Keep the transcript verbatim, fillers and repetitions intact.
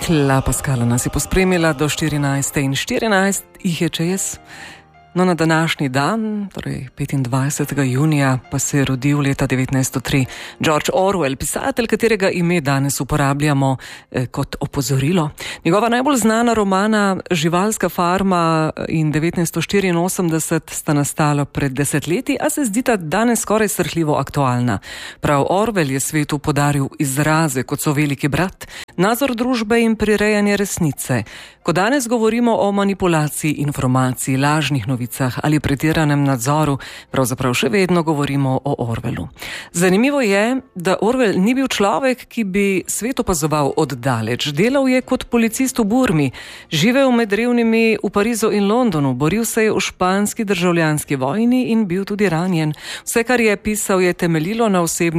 Kla Paskala nas je pospremila do štirinajste in štirinajst jih je čez. No, na današnji dan, torej petindvajsetega junija, pa se je rodil leta devetnajststo tri George Orwell, pisatelj, katerega ime danes uporabljamo eh, kot opozorilo. Njegova najbolj znana romana Živalska farma in devetnajststo štiriinosemdeset sta nastala pred desetletji, a se zdita danes skoraj srhljivo aktualna. Prav Orwell je svetu podaril izraze, kot so veliki brat, nadzor družbe in prirejanje resnice. Ko danes govorimo o manipulaciji informacij, lažnih novicah ali pretiranem nadzoru, pravzaprav še vedno govorimo o Orwellu. Zanimivo je, da Orwell ni bil človek, ki bi svet opazoval oddaleč. Delal je kot policist v Burmi, živel med revnimi v Parizu in Londonu, boril se je v španski državljanski vojni in bil tudi ranjen. Vse, kar je pisal, je temeljilo na osebni